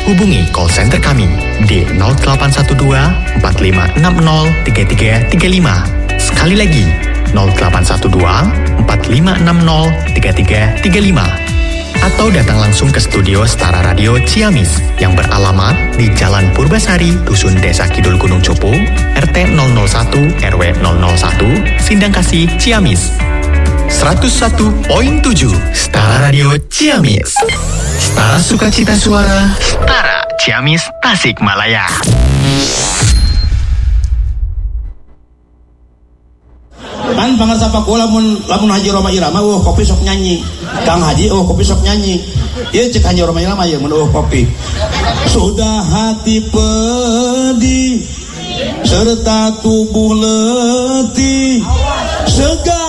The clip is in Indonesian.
hubungi call center kami di 0812 4560 3335. Sekali lagi, 0812 4560 3335. Atau datang langsung ke studio Setara Radio Ciamis yang beralamat di Jalan Purbasari, Dusun Desa Kidul Gunung Cupu, RT 001 RW 001, Sindangkasih, Ciamis. 101.7 Setara Radio Ciamis. Setara Sukacita Suara, Setara Ciamis, Tasikmalaya. Kan pangar sapa ku lamun Haji Roma Irama kopi sok nyanyi. Kang Haji kopi sok nyanyi. Ieu cek Haji Roma Irama ieu mun kopi. Sudah hati pedih serta tubuh letih segala